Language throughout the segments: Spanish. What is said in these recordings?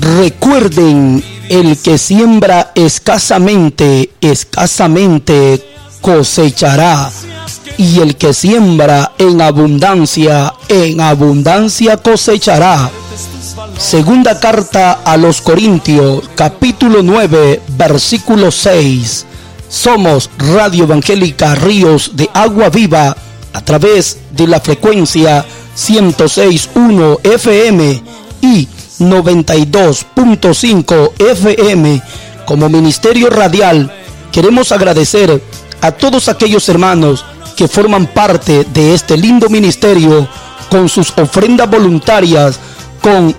Recuerden, el que siembra escasamente cosechará, y el que siembra en abundancia cosechará. Segunda carta a los Corintios, capítulo 9, versículo 6. Somos Radio Evangélica Ríos de Agua Viva a través de la frecuencia 106.1 FM y 92.5 FM. Como ministerio radial queremos agradecer a todos aquellos hermanos que forman parte de este lindo ministerio con sus ofrendas voluntarias, con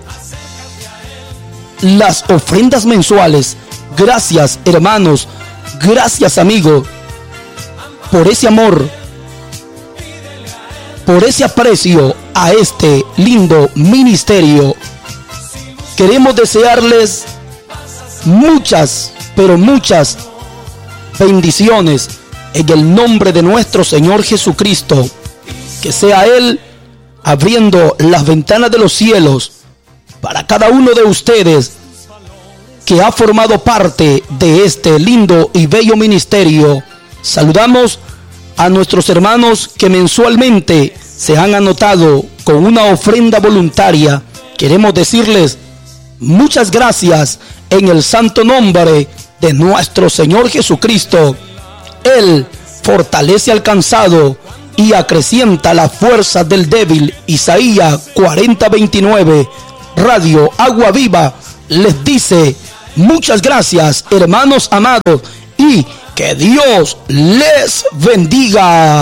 las ofrendas mensuales. Gracias, hermanos, gracias, amigos, por ese amor, por ese aprecio a este lindo ministerio. Queremos desearles muchas, pero muchas bendiciones en el nombre de nuestro Señor Jesucristo. Que sea Él abriendo las ventanas de los cielos para cada uno de ustedes que ha formado parte de este lindo y bello ministerio. Saludamos a nuestros hermanos que mensualmente se han anotado con una ofrenda voluntaria. Queremos decirles muchas gracias en el santo nombre de nuestro Señor Jesucristo. Él fortalece al cansado y acrecienta la fuerza del débil. Isaías 40:29. Radio Agua Viva les dice muchas gracias, hermanos amados, y que Dios les bendiga.